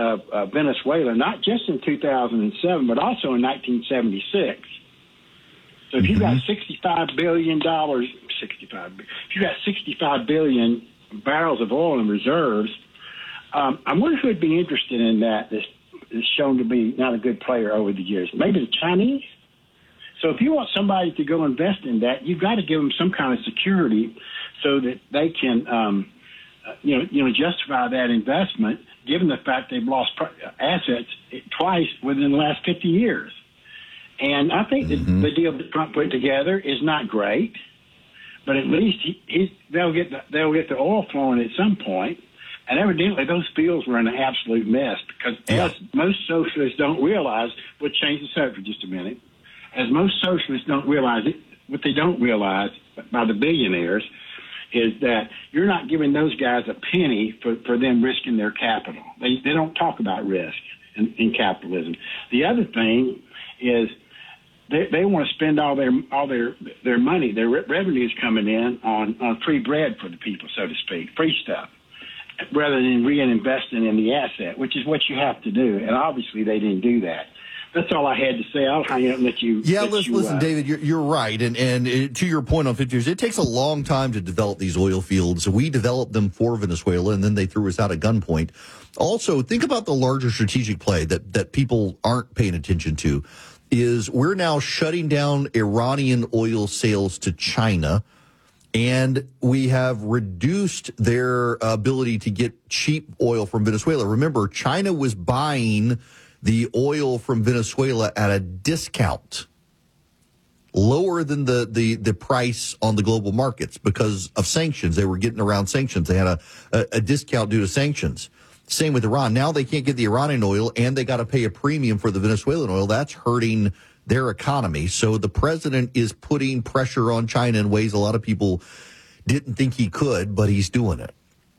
Venezuela, not just in 2007, but also in 1976. So if you've got $65 billion, if you've got 65 billion barrels of oil in reserves, I wonder who would be interested in that. This is shown to be not a good player over the years. Maybe the Chinese. So if you want somebody to go invest in that, you've got to give them some kind of security so that they can, justify that investment, given the fact they've lost assets twice within the last 50 years. And I think that the deal that Trump put together is not great, but at least they'll get the oil flowing at some point. And evidently, those fields were in an absolute mess because, as most socialists don't realize, we'll change the subject for just a minute. As most socialists don't realize it, what they don't realize by the billionaires is that you're not giving those guys a penny for them risking their capital. They don't talk about risk in capitalism. The other thing is they want to spend all their money, their revenues coming in on free bread for the people, so to speak, free stuff, rather than reinvesting in the asset, which is what you have to do. And obviously they didn't do that. That's all I had to say. I'll hang up and let you. Yeah, listen, David, you're right. And to your point on 50 years, it takes a long time to develop these oil fields. We developed them for Venezuela, and then they threw us out at gunpoint. Also, think about the larger strategic play that people aren't paying attention to is we're now shutting down Iranian oil sales to China, and we have reduced their ability to get cheap oil from Venezuela. Remember, China was buying the oil from Venezuela at a discount, lower than the price on the global markets because of sanctions. They were getting around sanctions. They had a discount due to sanctions. Same with Iran. Now they can't get the Iranian oil, and they got to pay a premium for the Venezuelan oil. That's hurting their economy. So the president is putting pressure on China in ways a lot of people didn't think he could, but he's doing it.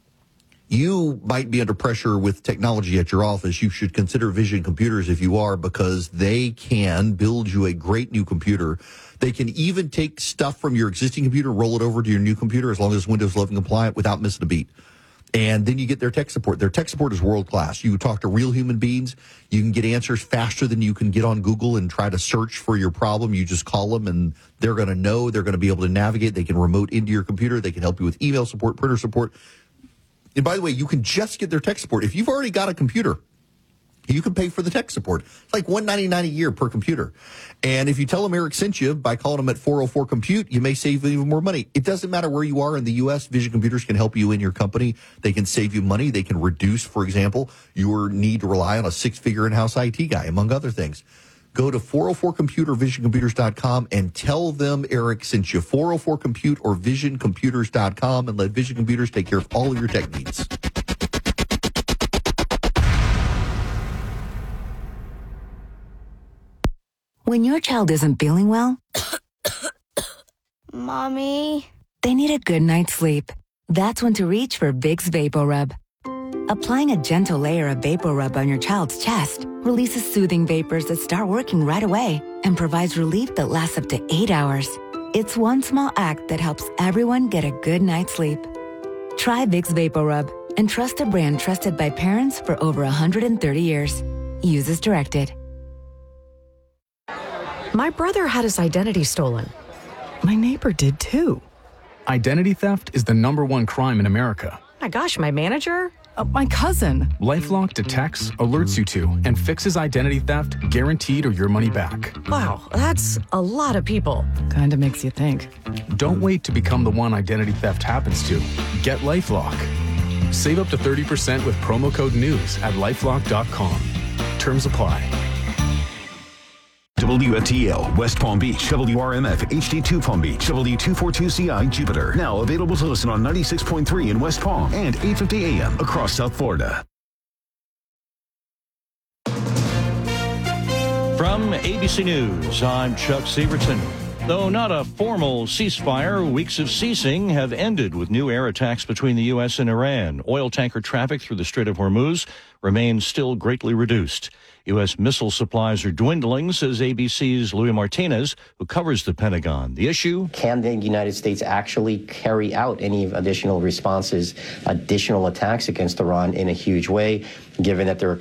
You might be under pressure with technology at your office. You should consider Vision Computers if you are, because they can build you a great new computer. They can even take stuff from your existing computer, roll it over to your new computer as long as it's Windows 11 compliant without missing a beat. And then you get their tech support. Their tech support is world class. You talk to real human beings. You can get answers faster than you can get on Google and try to search for your problem. You just call them and they're going to know. They're going to be able to navigate. They can remote into your computer. They can help you with email support, printer support. And by the way, you can just get their tech support. If you've already got a computer, you can pay for the tech support. It's like $199 a year per computer. And if you tell them Eric sent you by calling them at 404-COMPUTE, you may save even more money. It doesn't matter where you are in the U.S. Vision Computers can help you in your company. They can save you money. They can reduce, for example, your need to rely on a six-figure in-house IT guy, among other things. Go to 404-COMPUTE or visioncomputers.com and tell them Eric sent you. 404-COMPUTE or visioncomputers.com, and let Vision Computers take care of all of your tech needs. When your child isn't feeling well, Mommy, they need a good night's sleep. That's when to reach for Vicks VapoRub. Applying a gentle layer of VapoRub on your child's chest releases soothing vapors that start working right away and provides relief that lasts up to 8 hours. It's one small act that helps everyone get a good night's sleep. Try Vicks VapoRub and trust a brand trusted by parents for over 130 years. Use as directed. My brother had his identity stolen. My neighbor did too. Identity theft is the #1 crime in America. My gosh, my manager? My cousin. LifeLock detects, alerts you to, and fixes identity theft guaranteed or your money back. Wow, that's a lot of people. Kinda makes you think. Don't wait to become the one identity theft happens to. Get LifeLock. Save up to 30% with promo code NEWS at LifeLock.com. Terms apply. WFTL, West Palm Beach, WRMF, HD2 Palm Beach, W242CI, Jupiter. Now available to listen on 96.3 in West Palm and 850 AM across South Florida. From ABC News, I'm Chuck Severson. Though not a formal ceasefire, weeks of ceasing have ended with new air attacks between the U.S. and Iran. Oil tanker traffic through the Strait of Hormuz remains still greatly reduced. U.S. missile supplies are dwindling, says ABC's Louis Martinez, who covers the Pentagon. The issue? Can the United States actually carry out any additional responses, additional attacks against Iran in a huge way, given that there are